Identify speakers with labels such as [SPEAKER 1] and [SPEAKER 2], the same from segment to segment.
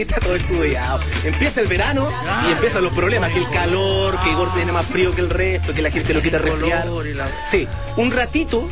[SPEAKER 1] Está todo estudiado. Empieza el verano y empiezan los problemas, que el calor, que Igor tiene más frío que el resto, que la gente lo quiere resfriar. Sí, un ratito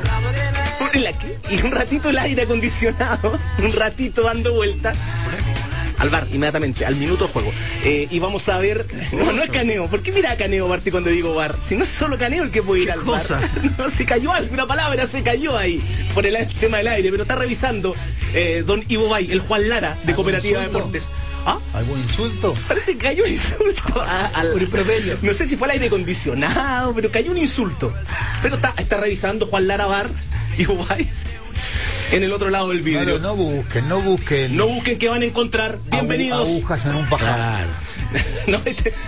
[SPEAKER 1] y un ratito el aire acondicionado, un ratito dando vueltas al bar, inmediatamente, al minuto de juego. Y vamos a ver. No es caneo. ¿Por qué mira caneo, Martí, cuando digo bar? Si no es solo caneo el que puede ir al bar. No, se cayó alguna palabra, se cayó ahí por el tema del aire, pero está revisando don Ivo Bay, el Juan Lara de Cooperativa Deportes. ¿Ah?
[SPEAKER 2] ¿Algún insulto?
[SPEAKER 1] Parece que cayó un insulto al improperio. No sé si fue el aire acondicionado, pero cayó un insulto. Pero está revisando Juan Lara Bar, Ivo Bay, en el otro lado del vidrio.
[SPEAKER 2] No busquen. No busquen
[SPEAKER 1] que van a encontrar. Bienvenidos.
[SPEAKER 2] Agujas en un pajar.
[SPEAKER 1] No,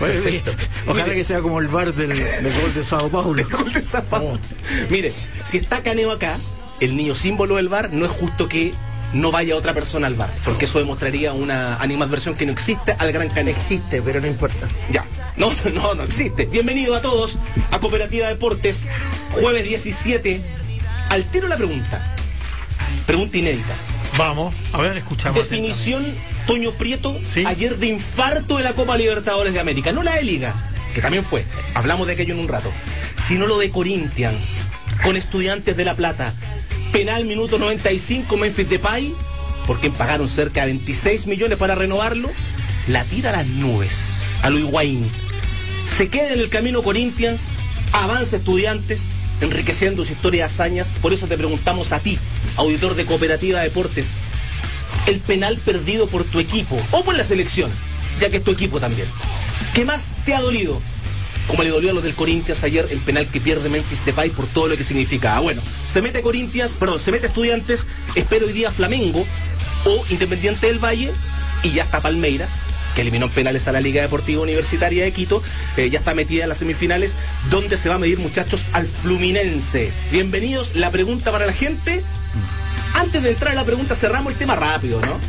[SPEAKER 3] ojalá que sea como el bar del gol de Sao Paulo.
[SPEAKER 1] El gol de Sao Paulo. Mire, si está Caneo acá, el niño símbolo del bar, no es justo que no vaya otra persona al bar, porque eso demostraría una animadversión que no existe al gran Caneo.
[SPEAKER 4] Existe, pero no importa.
[SPEAKER 1] Ya. No existe. Bienvenido a todos a Cooperativa Deportes, jueves 17. Al tiro la pregunta. Pregunta inédita.
[SPEAKER 5] Vamos, a ver, escuchamos.
[SPEAKER 1] Definición Toño Prieto,
[SPEAKER 5] ¿sí?
[SPEAKER 1] Ayer de infarto de la Copa Libertadores de América. No la de Liga, que también fue. Hablamos de aquello en un rato. Sino lo de Corinthians, con Estudiantes de La Plata. Penal minuto 95, Memphis Depay, por quien pagaron cerca de 26 millones para renovarlo. La tira a las nubes, a lo Higuaín. Se queda en el camino Corinthians, avanza Estudiantes, enriqueciendo su historia de hazañas. Por eso te preguntamos a ti, auditor de Cooperativa Deportes, el penal perdido por tu equipo o por la selección, ya que es tu equipo también, ¿qué más te ha dolido? Como le dolió a los del Corinthians ayer el penal que pierde Memphis Depay por todo lo que significa. Bueno, se mete Estudiantes, espero hoy día Flamengo o Independiente del Valle, y ya está Palmeiras, que eliminó en penales a la Liga Deportiva Universitaria de Quito, ya está metida en las semifinales, donde se va a medir, muchachos, al Fluminense. Bienvenidos, la pregunta para la gente. Antes de entrar a la pregunta, cerramos el tema rápido, ¿no?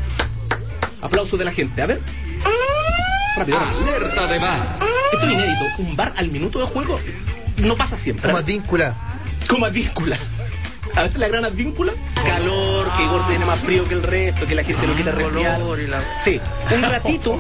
[SPEAKER 1] Aplausos de la gente, a ver. Rápido.
[SPEAKER 6] Alerta de bar.
[SPEAKER 1] Esto es inédito, un bar al minuto de juego no pasa siempre.
[SPEAKER 4] Como Advíncula.
[SPEAKER 1] A ver, la gran Advíncula. Calor, que Igor tiene más frío que el resto, que la gente lo quiere resfriar. Sí, un ratito.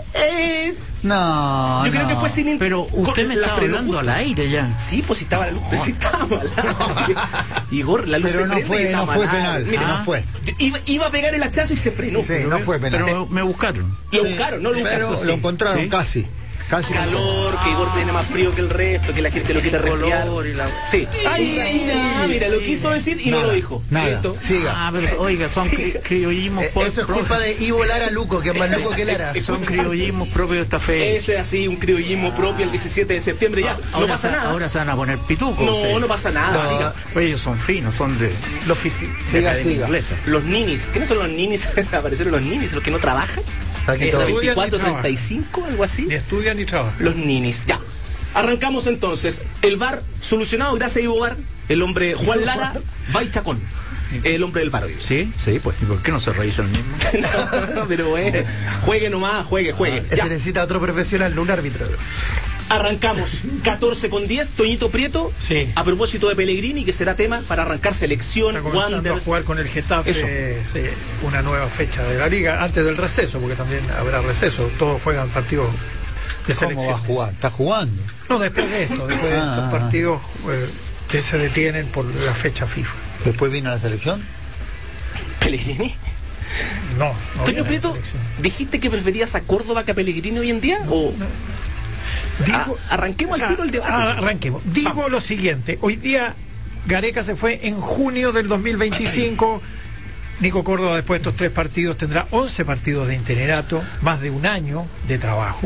[SPEAKER 2] No.
[SPEAKER 1] Yo creo que fue sin.
[SPEAKER 3] Pero usted me está hablando al aire ya.
[SPEAKER 1] Sí, pues si estaba la luz, sí estábamos al aire. Igor, la luz
[SPEAKER 2] pero
[SPEAKER 1] se prende.
[SPEAKER 2] no fue penal.
[SPEAKER 1] Mire,
[SPEAKER 2] no fue.
[SPEAKER 1] Iba a pegar el hachazo y se frenó.
[SPEAKER 2] Sí, no fue penal.
[SPEAKER 3] Pero me buscaron.
[SPEAKER 1] Lo buscaron, no lo buscaron.
[SPEAKER 2] Pero lo encontraron casi.
[SPEAKER 1] Calor, que Igor tiene más frío que el resto, que la gente lo quiere resfriar. Sí. Mira, lo quiso decir y no lo dijo.
[SPEAKER 2] Nada.
[SPEAKER 1] ¿Listo?
[SPEAKER 2] Siga.
[SPEAKER 3] Pero oiga, son criollismos
[SPEAKER 4] Eso es culpa de Ivo Lara Luco, que es más loco que Lara.
[SPEAKER 3] son criollismos propios de esta fe.
[SPEAKER 1] Eso es así, un criollismo propio el 17 de septiembre ya. No pasa nada.
[SPEAKER 3] Ahora se van a poner pitucos.
[SPEAKER 1] No pasa nada. Siga.
[SPEAKER 3] Oye, ellos son finos, son de
[SPEAKER 4] los fifi.
[SPEAKER 2] Siga.
[SPEAKER 1] Los ninis. ¿Quiénes son los ninis? Aparecieron los ninis, los que no trabajan.
[SPEAKER 4] Aquí todo.
[SPEAKER 1] 24, 35, algo así.
[SPEAKER 5] Ni estudian ni trabajan.
[SPEAKER 1] Los ninis. Ya. Arrancamos entonces. El bar solucionado gracias a Ivo Bar. El hombre Juan Lara Baichacón. El hombre del bar.
[SPEAKER 3] ¿Sí? Sí, pues. ¿Y por qué no se revisa el mismo?
[SPEAKER 1] No, pero juegue nomás, juegue.
[SPEAKER 4] Se necesita otro profesional, no un árbitro.
[SPEAKER 1] Arrancamos 14:10, Toñito Prieto,
[SPEAKER 5] sí.
[SPEAKER 1] A propósito de Pellegrini, que será tema para arrancar selección,
[SPEAKER 5] está comenzando a jugar con el Getafe una nueva fecha de la liga, antes del receso, porque también habrá receso, todos juegan partidos de selección.
[SPEAKER 2] ¿Cómo va a jugar? ¿Está jugando?
[SPEAKER 5] No, después de estos partidos que se detienen por la fecha FIFA.
[SPEAKER 2] ¿Después vino la selección?
[SPEAKER 1] ¿Pellegrini?
[SPEAKER 5] No.
[SPEAKER 1] Toño Prieto, ¿dijiste que preferías a Córdoba que a Pellegrini hoy en día? Arranquemos al tiro el debate.
[SPEAKER 5] Arranquemos. Digo lo siguiente: hoy día Gareca se fue en junio del 2025. Nico Córdoba, después de estos 3 partidos, tendrá 11 partidos de interinato, más de un año de trabajo.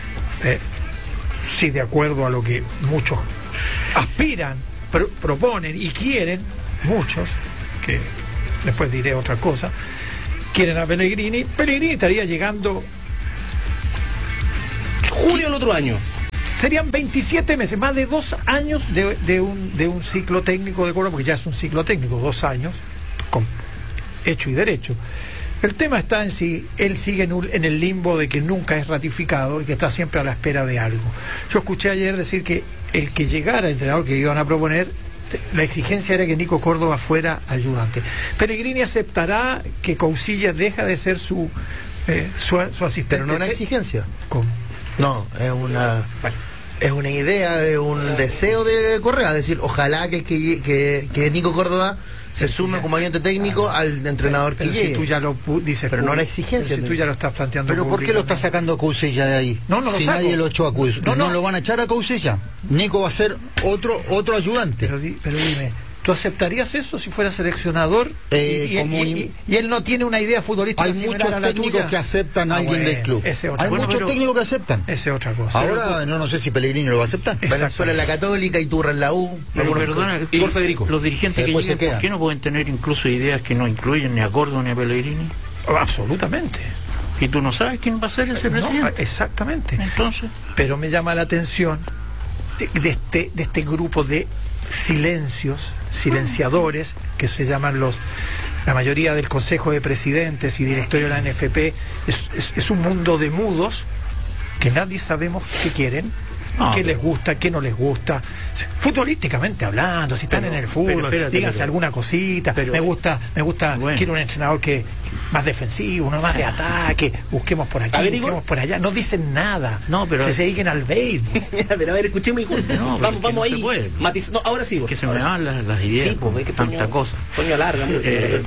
[SPEAKER 5] Sí, de acuerdo a lo que muchos aspiran, proponen y quieren, muchos, que después diré otra cosa, quieren a Pellegrini. Pellegrini estaría llegando
[SPEAKER 1] junio del otro año.
[SPEAKER 5] Serían 27 meses, más de 2 años de un ciclo técnico de Córdoba, porque ya es un ciclo técnico, 2 años, con hecho y derecho. El tema está en si él sigue en el limbo de que nunca es ratificado y que está siempre a la espera de algo. Yo escuché ayer decir que el que llegara el entrenador que iban a proponer, la exigencia era que Nico Córdoba fuera ayudante. Pellegrini aceptará que Cousillas deja de ser su su asistente.
[SPEAKER 4] Pero no una exigencia.
[SPEAKER 5] ¿Cómo?
[SPEAKER 4] No, es una idea, es un deseo de Correa, decir, ojalá que Nico Córdoba se sume como agente técnico al entrenador que
[SPEAKER 5] Pero
[SPEAKER 4] llegue.
[SPEAKER 5] si tú ya lo dices,
[SPEAKER 4] Pero no una exigencia.
[SPEAKER 5] pero si tú ya lo estás planteando.
[SPEAKER 2] Pero ¿por qué lo está sacando a Cousella de ahí?
[SPEAKER 5] No lo
[SPEAKER 2] si
[SPEAKER 5] saco.
[SPEAKER 2] nadie lo echó a Cousella.
[SPEAKER 5] No.
[SPEAKER 2] No lo van a echar a Cousella. Nico va a ser otro ayudante.
[SPEAKER 5] Pero dime, ¿tú aceptarías eso si fuera seleccionador? Y él no tiene una idea futbolística.
[SPEAKER 2] Hay
[SPEAKER 5] similar
[SPEAKER 2] muchos
[SPEAKER 5] a la
[SPEAKER 2] técnicos
[SPEAKER 5] tuya.
[SPEAKER 2] que aceptan a alguien del club.
[SPEAKER 5] Ese otra
[SPEAKER 2] Hay
[SPEAKER 5] cosa.
[SPEAKER 2] muchos técnicos que aceptan.
[SPEAKER 5] Esa es otra cosa.
[SPEAKER 2] Ahora no sé si Pellegrini lo va a aceptar.
[SPEAKER 4] Venezuela en la Católica, Iturra en la U.
[SPEAKER 3] Pero perdona,
[SPEAKER 1] Igor Federico.
[SPEAKER 3] los dirigentes que
[SPEAKER 2] Después se
[SPEAKER 3] lleguen,
[SPEAKER 2] queda.
[SPEAKER 3] ¿por qué no pueden tener incluso ideas que no incluyen ni a Córdoba ni a Pellegrini?
[SPEAKER 5] Absolutamente.
[SPEAKER 3] Y tú no sabes quién va a ser ese
[SPEAKER 5] No,
[SPEAKER 3] presidente.
[SPEAKER 5] exactamente.
[SPEAKER 3] Entonces,
[SPEAKER 5] Pero me llama la atención de este grupo de silenciadores, que se llaman la mayoría del Consejo de Presidentes y Directorio de la NFP, es un mundo de mudos que nadie sabemos qué quieren, qué les gusta, qué no les gusta. Futbolísticamente hablando, si están en el fútbol,
[SPEAKER 3] espérate,
[SPEAKER 5] díganse alguna cosita. Me gusta,
[SPEAKER 3] bueno.
[SPEAKER 5] quiero un entrenador que más defensivo, uno más de ataque, busquemos por aquí,
[SPEAKER 1] A ver, Igor.
[SPEAKER 5] busquemos por allá. No dicen nada.
[SPEAKER 3] No, pero-
[SPEAKER 5] se dediquen al béisbol.
[SPEAKER 1] a ver, escuchemos, Igor.
[SPEAKER 3] No, pero es
[SPEAKER 1] vamos
[SPEAKER 3] que no
[SPEAKER 1] ahí.
[SPEAKER 3] se puede.
[SPEAKER 1] No, ahora sí, Igor.
[SPEAKER 3] que se me
[SPEAKER 1] ahora sí.
[SPEAKER 3] van las ideas
[SPEAKER 1] Sí,
[SPEAKER 3] con
[SPEAKER 1] pues, que
[SPEAKER 3] tanta
[SPEAKER 1] Toño-
[SPEAKER 3] cosa.
[SPEAKER 1] Toño alarga mucho.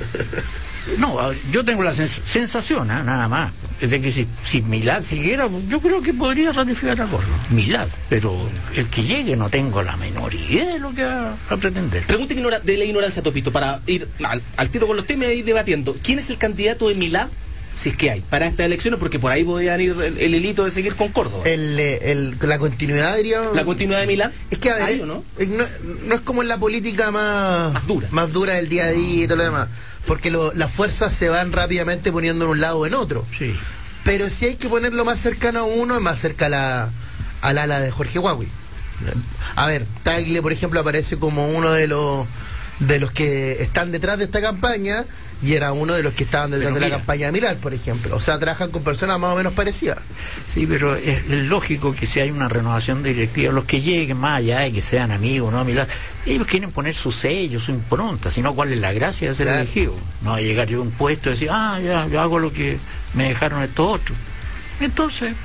[SPEAKER 3] No, yo tengo la sensación, nada más, de que si Milad siguiera, yo creo que podría ratificar a Córdoba. Milad, pero el que llegue no tengo la menor idea de lo que va a pretender.
[SPEAKER 1] Pregunta de la ignorancia, Topito, para ir al tiro con los temas y ir debatiendo. ¿Quién es el candidato de Milad, si es que hay, para estas elecciones? Porque por ahí podrían ir el hilito de seguir con Córdoba.
[SPEAKER 4] La continuidad, diría.
[SPEAKER 1] ¿La continuidad de Milad?
[SPEAKER 4] Es que, a ver,
[SPEAKER 1] ¿Hay o no?
[SPEAKER 4] no es como en la política más dura del día a día y todo lo demás. Porque las fuerzas se van rápidamente poniendo en un lado o en otro.
[SPEAKER 3] Sí.
[SPEAKER 4] Pero si hay que ponerlo más cercano a uno, es más cerca al ala de Jorge Huawei. A ver, Tagle, por ejemplo, aparece como uno de los que están detrás de esta campaña, y era uno de los que estaban detrás
[SPEAKER 3] Pero
[SPEAKER 4] de la
[SPEAKER 3] mira.
[SPEAKER 4] campaña de Milad, por ejemplo. O sea, trabajan con personas más o menos parecidas.
[SPEAKER 3] Sí, pero es lógico que si hay una renovación de directiva, los que lleguen más allá de que sean amigos, ¿no? Milad, ellos quieren poner su sello, su impronta, si no, ¿cuál es la gracia de ser
[SPEAKER 4] Claro.
[SPEAKER 3] elegido? No llegar yo a un puesto y decir, ya, yo hago lo que me dejaron estos otros. Entonces,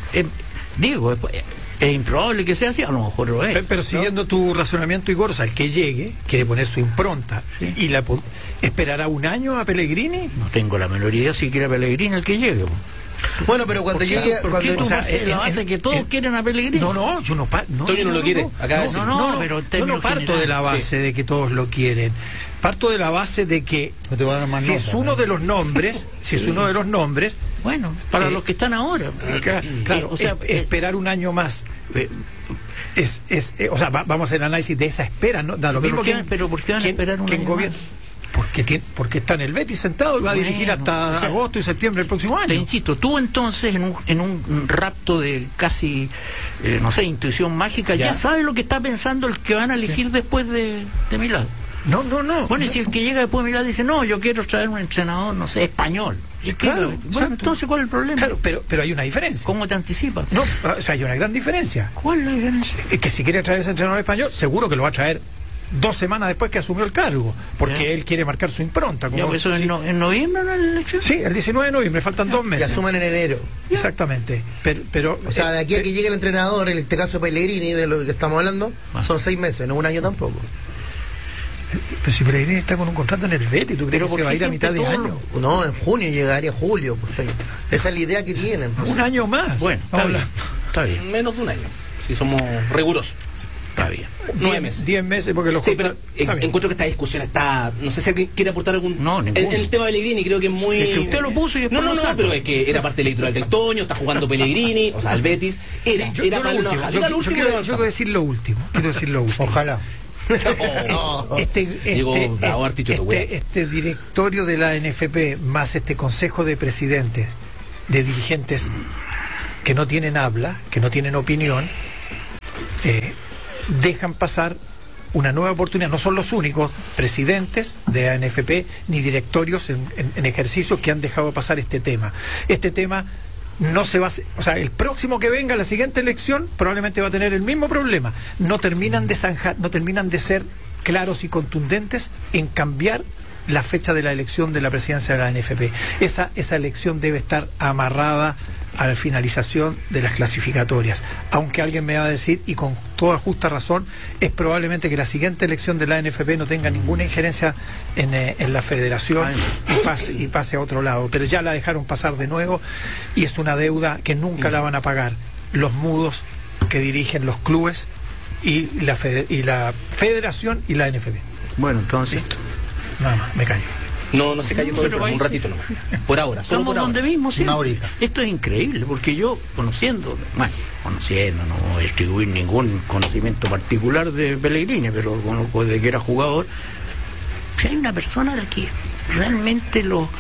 [SPEAKER 3] es improbable que sea así, a lo mejor lo es.
[SPEAKER 5] Pero siguiendo tu razonamiento, Igor, o sea, el que llegue quiere poner su impronta.
[SPEAKER 3] Sí.
[SPEAKER 5] ¿Y esperará un año a Pellegrini?
[SPEAKER 3] No tengo la menor idea si quiere a Pellegrini el que llegue.
[SPEAKER 4] Bueno, pero cuando llegue.
[SPEAKER 3] ¿Por qué
[SPEAKER 4] cuando-
[SPEAKER 3] tú
[SPEAKER 5] o sea,
[SPEAKER 3] partes de la base que todos quieren a Pellegrini?
[SPEAKER 5] No, yo no parto.
[SPEAKER 1] Toño no lo quiere, acaba de decir.
[SPEAKER 3] pero en
[SPEAKER 5] yo no
[SPEAKER 3] términos
[SPEAKER 5] parto de
[SPEAKER 3] generales,
[SPEAKER 5] la base de que todos lo quieren. Parto de la base de que
[SPEAKER 2] No te va a dar más
[SPEAKER 5] si
[SPEAKER 2] nota,
[SPEAKER 5] es uno
[SPEAKER 2] ¿no?
[SPEAKER 5] de los nombres,
[SPEAKER 3] Bueno, para los que están ahora.
[SPEAKER 5] claro,
[SPEAKER 3] o sea,
[SPEAKER 5] esperar un año más. O sea, vamos a hacer el análisis de esa espera, ¿no? Da lo
[SPEAKER 3] ¿Pero
[SPEAKER 5] mismo
[SPEAKER 3] por qué-
[SPEAKER 5] quién-
[SPEAKER 3] pero por qué van a
[SPEAKER 5] quién-
[SPEAKER 3] esperar un
[SPEAKER 5] quién
[SPEAKER 3] año
[SPEAKER 5] gobierna. Porque está en el Betis sentado y va a dirigir
[SPEAKER 3] Bueno,
[SPEAKER 5] hasta
[SPEAKER 3] o sea,
[SPEAKER 5] agosto y septiembre del próximo
[SPEAKER 3] te
[SPEAKER 5] año.
[SPEAKER 3] insisto, tú entonces en un rapto de casi, no sé, intuición mágica, ya sabes lo que está pensando el que van a elegir después de Milad.
[SPEAKER 5] No.
[SPEAKER 3] Bueno, y si el que llega después de Milad dice, no, yo quiero traer un entrenador, no sé, español.
[SPEAKER 5] Sí, claro,
[SPEAKER 3] Bueno,
[SPEAKER 5] exacto.
[SPEAKER 3] entonces, ¿cuál es el problema?
[SPEAKER 5] Claro, pero hay una diferencia.
[SPEAKER 3] ¿Cómo te anticipas?
[SPEAKER 5] No, o sea, hay una gran diferencia.
[SPEAKER 3] ¿Cuál es la diferencia?
[SPEAKER 5] Es que si quiere traer ese entrenador español, seguro que lo va a traer 2 semanas después que asumió el cargo, porque
[SPEAKER 3] Ya.
[SPEAKER 5] él quiere marcar su impronta.
[SPEAKER 3] Ya,
[SPEAKER 5] Como,
[SPEAKER 3] pues eso
[SPEAKER 5] sí,
[SPEAKER 3] en noviembre no es la elección.
[SPEAKER 5] sí, el 19 de noviembre, faltan 2
[SPEAKER 4] Y
[SPEAKER 5] meses.
[SPEAKER 4] asuman en enero.
[SPEAKER 5] Exactamente. Pero
[SPEAKER 4] O sea, de aquí a que llegue el entrenador, en este caso Pellegrini, de lo que estamos hablando, son 6 meses, no un año tampoco.
[SPEAKER 5] pero si Pellegrini está con un contrato en el Betis, ¿tú crees
[SPEAKER 3] Pero
[SPEAKER 5] que
[SPEAKER 3] ¿por
[SPEAKER 5] se va a
[SPEAKER 3] qué
[SPEAKER 5] ir a mitad de
[SPEAKER 3] siempre
[SPEAKER 5] año?
[SPEAKER 4] No, en junio llegaría julio. Pues, esa es la idea que tienen. pues.
[SPEAKER 5] Un año más.
[SPEAKER 3] Bueno, está bien,
[SPEAKER 1] Menos de un año, si somos rigurosos.
[SPEAKER 3] está bien.
[SPEAKER 1] 9 meses.
[SPEAKER 5] 10 meses porque los
[SPEAKER 1] Sí, pero
[SPEAKER 5] está bien.
[SPEAKER 1] encuentro que esta discusión está. No sé si alguien quiere aportar algún.
[SPEAKER 3] No, ninguno.
[SPEAKER 1] El tema de Pellegrini creo que es muy.
[SPEAKER 3] Es que usted lo puso y después
[SPEAKER 1] No,
[SPEAKER 3] lo saca.
[SPEAKER 1] pero es que era parte electoral del Toño, está jugando Pellegrini, o sea, el Betis. Era,
[SPEAKER 5] Sí, yo
[SPEAKER 1] era
[SPEAKER 5] lo
[SPEAKER 1] para una
[SPEAKER 5] último,
[SPEAKER 1] hoja.
[SPEAKER 5] yo
[SPEAKER 1] Diga lo último y
[SPEAKER 5] quiero
[SPEAKER 1] avanzamos.
[SPEAKER 5] decir lo último. Quiero decir lo último.
[SPEAKER 2] Ojalá.
[SPEAKER 1] Llegó bravo Artichoto, güey.
[SPEAKER 5] este directorio de la NFP más este consejo de presidentes, de dirigentes que no tienen habla, que no tienen opinión, dejan pasar una nueva oportunidad. No son los únicos presidentes de ANFP ni directorios en ejercicio que han dejado pasar este tema. Este tema no se va a, o sea, el próximo que venga, la siguiente elección, probablemente va a tener el mismo problema. No terminan de zanjar, no terminan de ser claros y contundentes en cambiar la fecha de la elección de la presidencia de la NFP. Esa elección debe estar amarrada a la finalización de las clasificatorias. Aunque alguien me va a decir, y con toda justa razón, es probablemente que la siguiente elección de la NFP no tenga ninguna injerencia en la federación y pase a otro lado. Pero ya la dejaron pasar de nuevo y es una deuda que nunca la van a pagar los mudos que dirigen los clubes y la federación y la NFP.
[SPEAKER 3] Bueno, entonces...
[SPEAKER 5] Listo. Nada más, me callo.
[SPEAKER 1] No se calle todo el programa, un ratito nomás. Por ahora, solo
[SPEAKER 3] estamos
[SPEAKER 1] por ahora.
[SPEAKER 3] donde mismo, sí.
[SPEAKER 2] Una horita.
[SPEAKER 3] Esto es increíble, porque yo, conociendo, no voy a distribuir ningún conocimiento particular de Pellegrini, pero conozco desde que era jugador. Si hay una persona a la que realmente los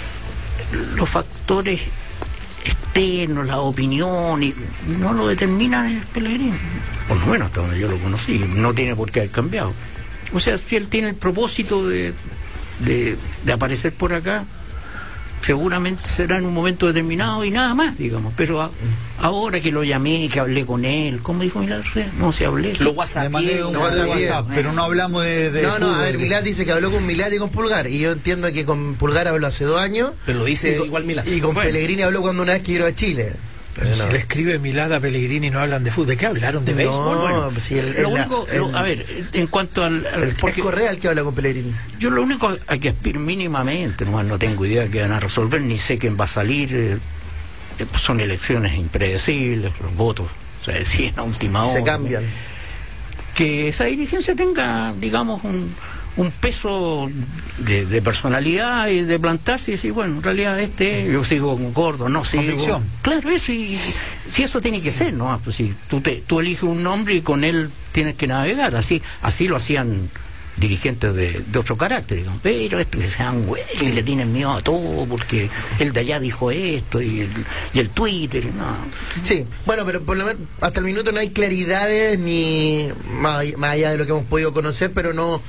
[SPEAKER 3] factores externos, la opinión, no lo determinan el Pellegrini. Por lo menos hasta donde yo lo conocí, no tiene por qué haber cambiado. O sea, si él tiene el propósito de aparecer por acá, seguramente será en un momento determinado y nada más, digamos. Pero ahora que lo llamé, que hablé con él, ¿cómo dijo Milad? No se hablé.
[SPEAKER 1] Lo WhatsApp.
[SPEAKER 2] Le mandé un WhatsApp, pero no hablamos de
[SPEAKER 4] No,
[SPEAKER 2] fútbol.
[SPEAKER 4] a ver, Milad dice que habló con Milad y con Pulgar, y yo entiendo que con Pulgar habló hace 2 años.
[SPEAKER 1] Pero lo dice
[SPEAKER 4] y
[SPEAKER 1] igual Milad.
[SPEAKER 4] Y con Pellegrini habló cuando una vez que llegó a Chile.
[SPEAKER 5] Pero si le escribe Milad a Pellegrini y no hablan de fútbol, ¿de qué hablaron? ¿De béisbol? Bueno,
[SPEAKER 4] pues sí,
[SPEAKER 3] lo único, a ver, en cuanto al
[SPEAKER 4] es Correa el que habla con Pellegrini.
[SPEAKER 3] yo lo único a que aspiro mínimamente, nomás no tengo idea de qué van a resolver, ni sé quién va a salir, son elecciones impredecibles, los votos se deciden a última hora.
[SPEAKER 4] Se cambian.
[SPEAKER 3] Que esa dirigencia tenga, digamos, un peso de personalidad y de plantarse y decir, bueno, en realidad yo sigo con Gordo, no sigo.
[SPEAKER 2] Convicción.
[SPEAKER 3] Claro, eso, y si eso tiene que ser, ¿no? Pues si tú eliges un nombre y con él tienes que navegar, así lo hacían dirigentes de otro carácter, digamos. Pero esto que sean güey, que le tienen miedo a todo porque el de allá dijo esto y el Twitter, no.
[SPEAKER 4] Sí, bueno, pero por lo menos hasta el minuto no hay claridades ni más allá de lo que hemos podido conocer, pero no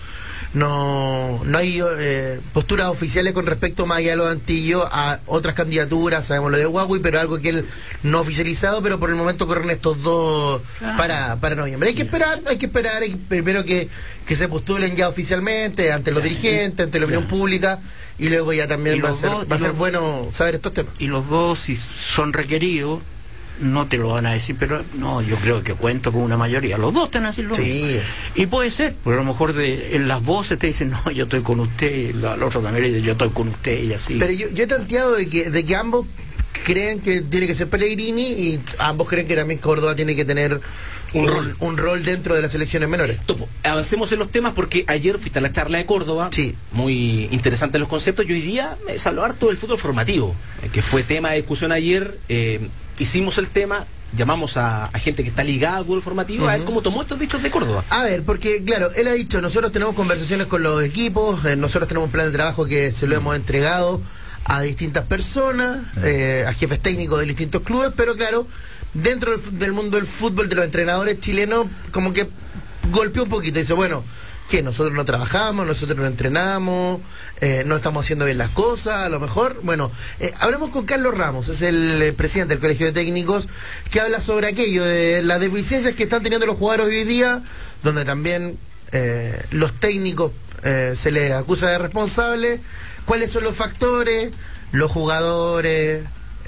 [SPEAKER 4] hay posturas oficiales con respecto más allá de los Antillos a otras candidaturas. Sabemos lo de Huawei, pero algo que él no ha oficializado, pero por el momento corren estos dos para noviembre. Hay que esperar primero que se postulen ya oficialmente ante los dirigentes, ante la opinión pública, y luego ya también va a ser bueno saber estos temas.
[SPEAKER 3] Y los dos, si son requeridos, no te lo van a decir, pero no, yo creo que cuento con una mayoría. Los dos te van a decir lo mismo. Y puede ser, porque a lo mejor en las voces te dicen, no, yo estoy con usted, y el otro también le dice, yo estoy con usted, y así.
[SPEAKER 4] Pero yo he tanteado de que ambos creen que tiene que ser Pellegrini, y ambos creen que también Córdoba tiene que tener un rol dentro de las selecciones menores.
[SPEAKER 1] Topo, avancemos en los temas porque ayer fuiste a la charla de Córdoba,
[SPEAKER 4] sí,
[SPEAKER 1] muy interesantes los conceptos, y hoy día se habló harto del fútbol formativo, que fue tema de discusión ayer. Hicimos el tema, llamamos a gente que está ligada al fútbol formativo, a ver cómo tomó estos dichos de Córdoba.
[SPEAKER 4] A ver, porque claro, él ha dicho, nosotros tenemos conversaciones con los equipos, nosotros tenemos un plan de trabajo que se lo hemos entregado a distintas personas, a jefes técnicos de distintos clubes, pero claro, dentro del mundo del fútbol, de los entrenadores chilenos, como que golpeó un poquito, dice, bueno, que nosotros no trabajamos, nosotros no entrenamos, no estamos haciendo bien las cosas, a lo mejor. Bueno, hablamos con Carlos Ramos, es el presidente del Colegio de Técnicos, que habla sobre aquello de las deficiencias que están teniendo los jugadores hoy día, donde también los técnicos se les acusa de responsables, cuáles son los factores, los jugadores,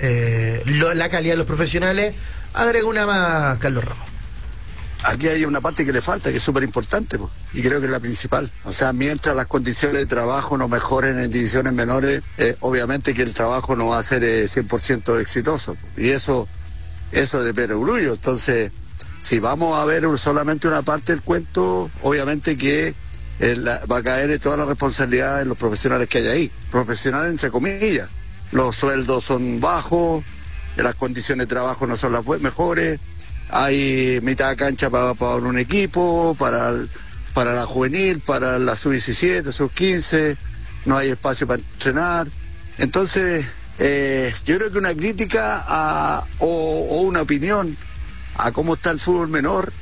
[SPEAKER 4] la calidad de los profesionales. Agrega una más, Carlos Ramos.
[SPEAKER 6] Aquí hay una parte que le falta, que es súper importante, y creo que es la principal. O sea, mientras las condiciones de trabajo no mejoren en divisiones menores, obviamente que el trabajo no va a ser 100% exitoso. Y eso es de perogrullo. Entonces, si vamos a ver solamente una parte del cuento, obviamente que va a caer toda la responsabilidad en los profesionales que hay ahí. Profesionales entre comillas. Los sueldos son bajos, las condiciones de trabajo no son las mejores. Hay mitad de cancha para un equipo, para la juvenil, para la sub-17, sub-15, no hay espacio para entrenar. Entonces, yo creo que una crítica o una opinión a cómo está el fútbol menor